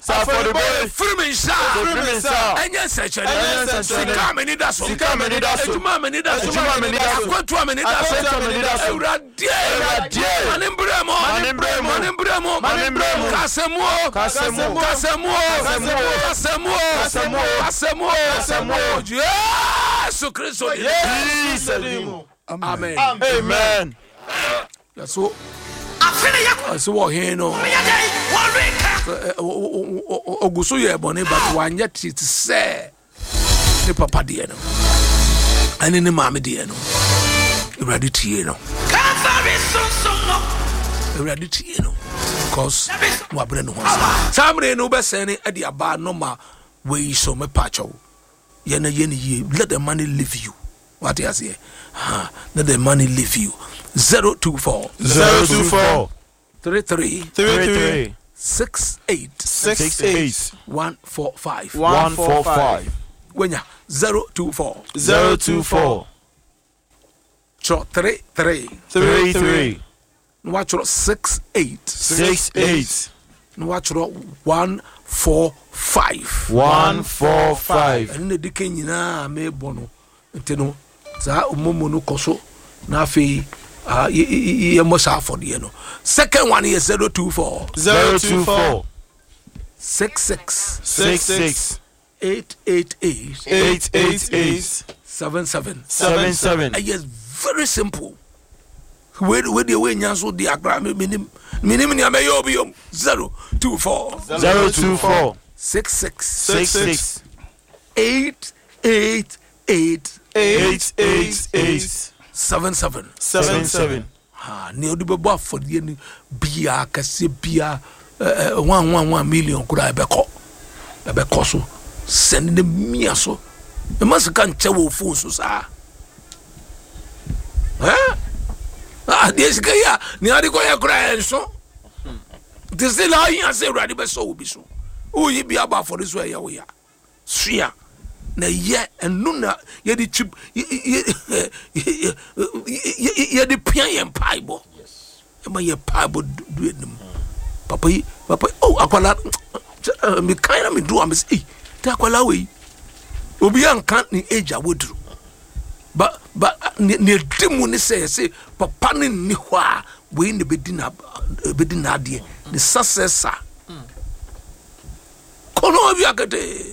Afɔrebɔ firi me nsa ɛnyɛ nsɛkyerɛ sika me ni da so adwuma me ni da so akwantua me ni da so awurade mane mbrɛ mo kasɛmuo Yesu Kristo amen so wɔ he no oguso yɛ bɔne but wanyɛ te sɛ ne papa deɛ no ɛne ne maame deɛ no awurade tie no because no wabrɛ no ho saa mmere no wobɛsɛn ne ade aba no ma wei so mepa kyɛw yɛne yie let the money leave you what you say let the money leave you 024 33 68 145 Wenya 024 33 Nwachoro 68 Nwachoro 145 Ene dike nyina me bono ntino za omomo no koso na afi ye mosa for the no second one is 024 66 888 77 yes very simple where the way nyanso the agra minim ni ameyo 024 66 888 77 ne odibebo afodie ni bia kase bia 1 million kura ebeko so send the mia so e must kan chewo phone so sa deska ya ni adi ko ya kura enso this is la yan say radi be so obi so oyi bia ba for this way ya wo ya sua na ye enu na ye di chip ye di pian ye paibo e ma ye paibo do enim papa oh akwala me kind of me do am say ta akwala we obi an kan ni age awodru but ne demu ni say papa ni ho a we ne bedina ade the successor kono obi akete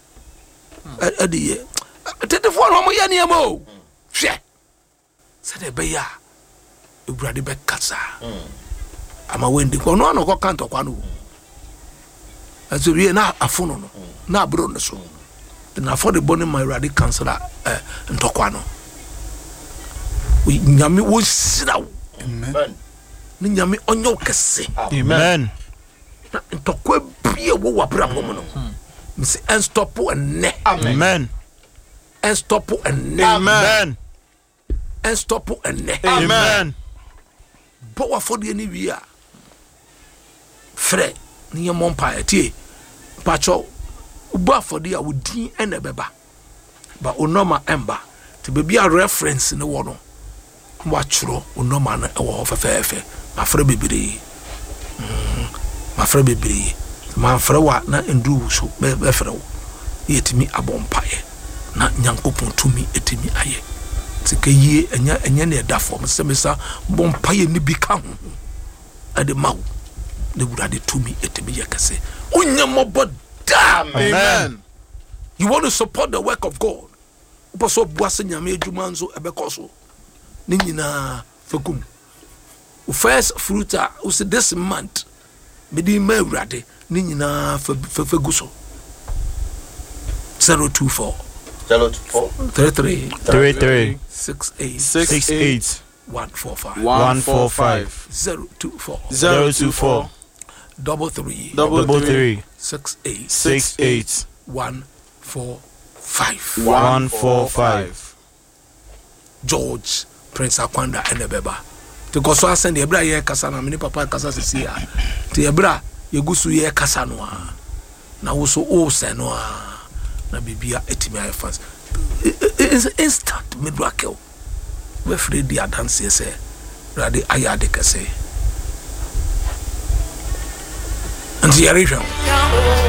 adiye tetefo no mo yane amo hwe se de be ya ewurade be kasa ama wende ko no no ko kanto kwa no azuri na afono no na abro no so na for the bone my ewurade kansela ntokwa no nyame wo siraw amen ni nyame onyo kese amen ntokwa bie wo wabra mo no Misi enstopu enne. Amen. Enstopu enne. Amen. Enstopu enne. Amen. Bo wa fodi ni wi a. Fre ni ye mompa etie. Pacho ubo afodi a wodi ene beba. Ba onoma emba. Ti bebi a reference ne wo no. Wa churo onoma na e wo fefefe. Ma fre bebiri. Ma fre bebiri. Manfrewa na ndu so be frewo yetimi abompaye na nyankopon tumi etimi aye tikaye enya na eda form semesa bompaye ni bi ka ho ade mawo ne wurade tumi etimi yakase onyamoboda amen. You want to support the work of God so boase nyame adwuma nso ebekoso ni nyina fakum first fruit us this month medi ma wurade ni nyina faguso 024 33 68 145 024 33 68 145 George Prince Akwanda enebeba to go so asend the ebra ye kasa na me papa kasa sisi a te ebra yegusu ye kasa no a na wo so o se no a na bibia etimi aye fast instant miracle we free the dance say ready ayade kase nti yɛrehwɛ